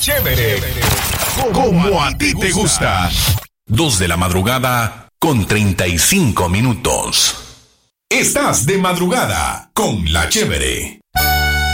Chévere, como a ti te gusta. 2 de la madrugada con 35 minutos. Estás de madrugada con La Chévere.